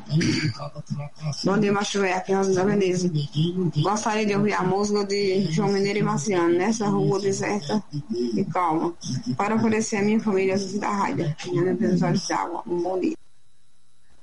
Bom dia, Machué, aqui é Rosa da Veneza. Gostaria de ouvir a música de João Mineiro e Marciano, Nessa Rua Deserta e Calma, para oferecer a minha família da rádio, minha empresa de olhos d'água. Um bom dia.